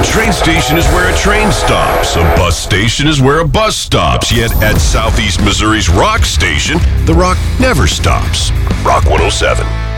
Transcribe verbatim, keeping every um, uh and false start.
A train station is where a train stops. A bus station is where a bus stops. Yet at Southeast Missouri's Rock Station, the rock never stops. Rock one oh seven.